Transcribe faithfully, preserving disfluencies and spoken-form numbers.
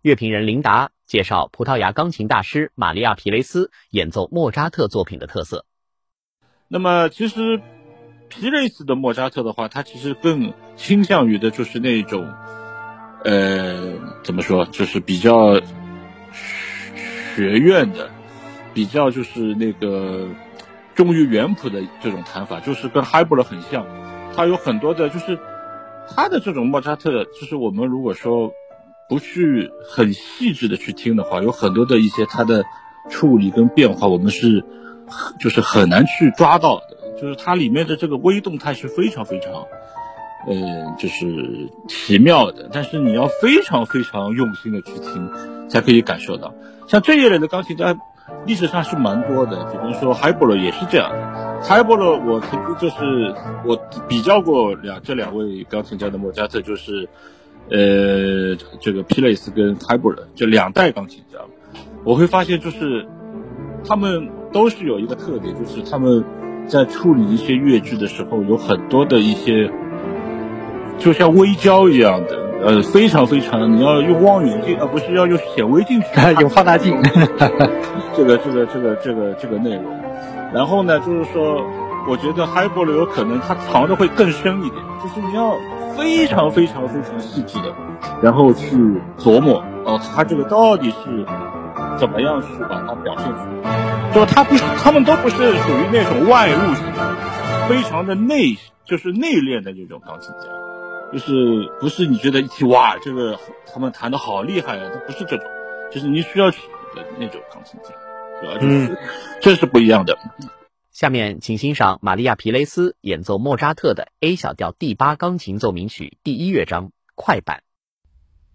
乐评人琳达介绍葡萄牙钢琴大师玛利亚·皮雷斯演奏莫扎特作品的特色。 那么其实皮雷斯的莫扎特的话，他其实更倾向于的就是那种呃怎么说，就是比较学院的，比较就是那个忠于原谱的这种弹法，就是跟海波勒很像。他有很多的就是他的这种莫扎特，就是我们如果说不去很细致的去听的话，有很多的一些他的处理跟变化，我们是就是很难去抓到的。就是它里面的这个微动态是非常非常呃就是奇妙的，但是你要非常非常用心的去听才可以感受到。像这一类的钢琴家历史上是蛮多的，比方说海波勒也是这样的。海波勒我曾经就是我比较过两这两位钢琴家的莫扎特，就是呃这个皮雷斯跟海波勒，就两代钢琴家，我会发现就是他们都是有一个特点，就是他们在处理一些乐句的时候，有很多的一些就像微胶一样的，呃，非常非常，你要用望远镜，而不是要用显微镜去用放大镜。 这个这个这个这个这个内容。然后呢，就是说，我觉得海波勒有可能它藏的会更深一点，就是你要非常非常非常细致的，然后去琢磨哦，它这个到底是怎么样去把它表现出来。就他不是，他们都不是属于那种外露型，非常的内，就是内敛的这种钢琴家，就是不是你觉得一听哇，这个他们弹的好厉害啊，都不是这种，就是你需要的那种钢琴家，对吧？就是、嗯、这是不一样的。 下面请欣赏玛利亚·皮雷斯演奏莫扎特的 A 小调第八钢琴奏鸣曲第一乐章快板。